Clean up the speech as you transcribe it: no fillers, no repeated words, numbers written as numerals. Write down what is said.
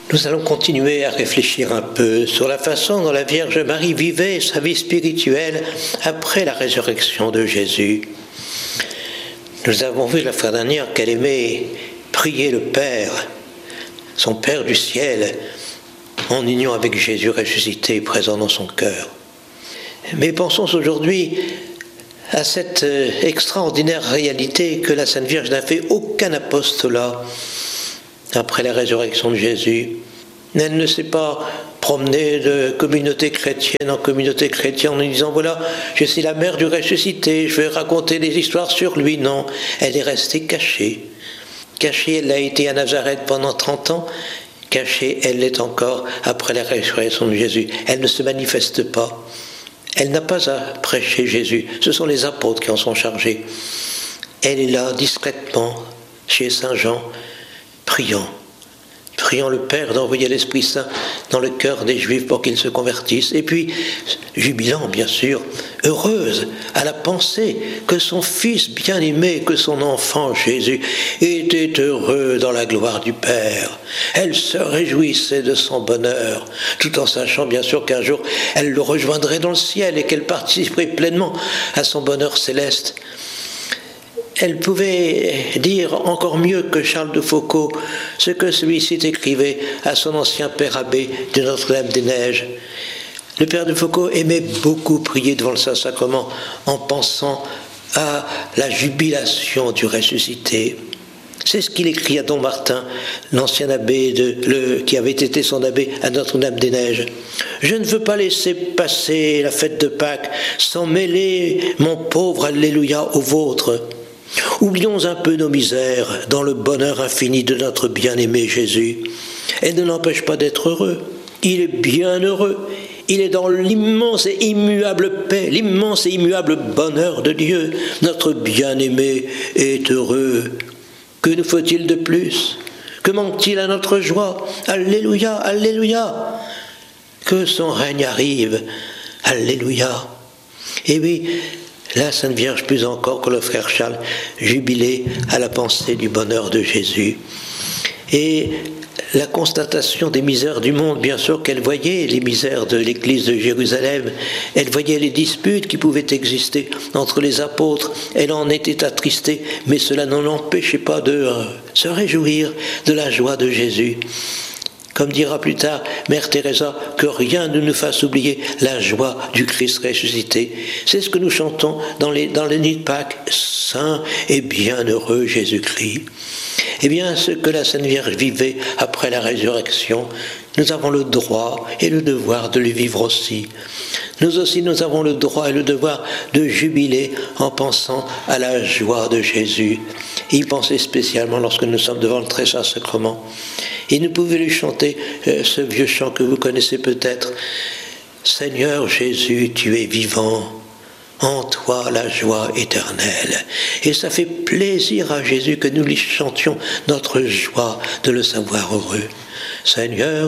Nous allons continuer à réfléchir un peu sur la façon dont la Vierge Marie vivait sa vie spirituelle après la résurrection de Jésus. Nous avons vu la fois dernière qu'elle aimait prier le Père, son Père du ciel, en union avec Jésus ressuscité présent dans son cœur. Mais pensons aujourd'hui à cette extraordinaire réalité que la Sainte Vierge n'a fait aucun apostolat après la résurrection de Jésus. Elle ne s'est pas promenée de communauté chrétienne en communauté chrétienne en disant « Voilà, je suis la mère du ressuscité, je vais raconter des histoires sur lui ». Non, elle est restée cachée. Cachée, elle a été à Nazareth pendant 30 ans. Cachée, elle l'est encore après la résurrection de Jésus. Elle ne se manifeste pas. Elle n'a pas à prêcher Jésus. Ce sont les apôtres qui en sont chargés. Elle est là, discrètement, chez Saint Jean, priant le Père d'envoyer l'Esprit Saint dans le cœur des Juifs pour qu'ils se convertissent. Et puis, jubilant, bien sûr, heureuse à la pensée que son Fils bien-aimé, que son enfant Jésus, était heureux dans la gloire du Père. Elle se réjouissait de son bonheur, tout en sachant bien sûr qu'un jour, elle le rejoindrait dans le ciel et qu'elle participerait pleinement à son bonheur céleste. Elle pouvait dire encore mieux que Charles de Foucauld ce que celui-ci écrivait à son ancien père abbé de Notre-Dame-des-Neiges. Le père de Foucauld aimait beaucoup prier devant le Saint-Sacrement en pensant à la jubilation du ressuscité. C'est ce qu'il écrit à Don Martin, l'ancien abbé qui avait été son abbé à Notre-Dame-des-Neiges. « Je ne veux pas laisser passer la fête de Pâques sans mêler mon pauvre Alléluia au vôtre. Oublions un peu nos misères dans le bonheur infini de notre bien-aimé Jésus. Elle ne l'empêche pas d'être heureux. Il est bien heureux. Il est dans l'immense et immuable paix, l'immense et immuable bonheur de Dieu. Notre bien-aimé est heureux. Que nous faut-il de plus? Que manque-t-il à notre joie? Alléluia, Alléluia. Que son règne arrive. Alléluia. Et oui, la Sainte Vierge, plus encore que le frère Charles, jubilait à la pensée du bonheur de Jésus. Et la constatation des misères du monde, bien sûr qu'elle voyait les misères de l'église de Jérusalem, elle voyait les disputes qui pouvaient exister entre les apôtres, elle en était attristée, mais cela ne l'empêchait pas de se réjouir de la joie de Jésus. Comme dira plus tard Mère Teresa, que rien ne nous fasse oublier la joie du Christ ressuscité. C'est ce que nous chantons dans les nuits de Pâques, Saint et bienheureux Jésus-Christ. Eh bien, ce que la Sainte Vierge vivait après la résurrection, nous avons le droit et le devoir de le vivre aussi. Nous aussi, nous avons le droit et le devoir de jubiler en pensant à la joie de Jésus. Y penser spécialement lorsque nous sommes devant le très saint sacrement. Et nous pouvons lui chanter ce vieux chant que vous connaissez peut-être. Seigneur Jésus, tu es vivant, en toi la joie éternelle. Et ça fait plaisir à Jésus que nous lui chantions notre joie de le savoir heureux. Seigneur